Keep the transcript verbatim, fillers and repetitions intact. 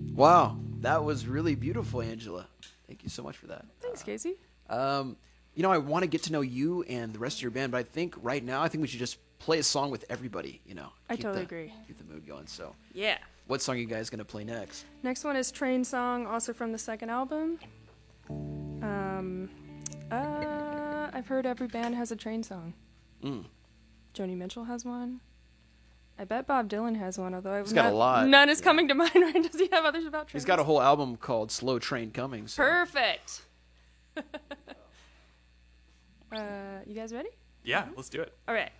Wow, that was really beautiful, Angela. Thank you so much for that. Thanks, Casey. Um, you know, I want to get to know you and the rest of your band, but I think right now, I think we should just play a song with everybody, you know. I keep totally the, agree. Keep the mood going. So, Yeah. what song are you guys going to play next? Next one is Train Song, also from the second album. Um, uh, I've heard every band has a train song. Mm. Joni Mitchell has one. I bet Bob Dylan has one, although I've He's got not, a lot. none is Yeah. coming to mind, right? Does he have others about trains? He's got a whole album called Slow Train Coming. So. Perfect. uh, you guys ready? Yeah, let's do it. All right.